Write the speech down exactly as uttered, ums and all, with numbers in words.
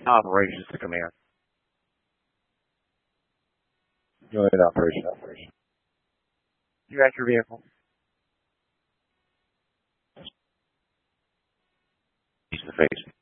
Operations to command. Joint operation, operation. You at your vehicle. Face to face.